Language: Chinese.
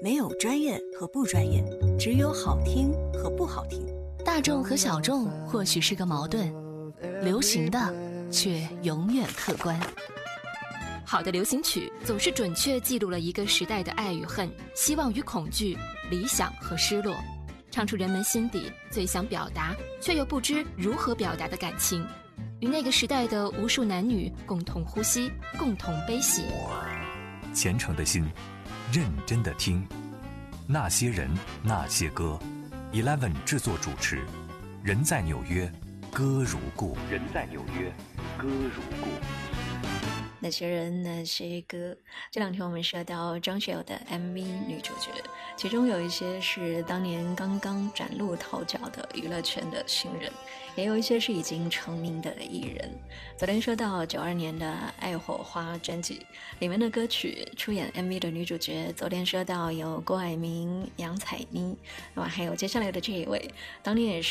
没有专业和不专业，只有好听和不好听。 大众和小众或许是个矛盾，流行的却永远客观。 好的流行曲总是准确记录了一个时代的爱与恨、希望与恐惧、理想和失落，唱出人们心底最想表达却又不知如何表达的感情，与那个时代的无数男女共同呼吸，共同悲喜。 虔诚的心，认真的听，那些人，那些歌。11制作主持，人在纽约，歌如故。人在纽约，歌如故。 那些人那些歌，这两天我们说到张学友的 MV 女主角，其中有一些是当年刚刚崭露头角的娱乐圈的新人，也有一些是已经成名的艺人。昨天说到92年的爱火花专辑里面的歌曲，出演 MV 的女主角，昨天说到有郭蔼明、杨采妮，那么还有接下来的这一位，当年也是